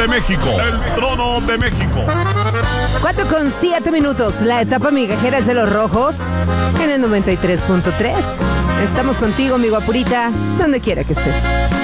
de México. El trono de México. 4:07. La etapa migajera es de los rojos en el 93.3. Estamos contigo, mi guapurita, donde quiera que estés.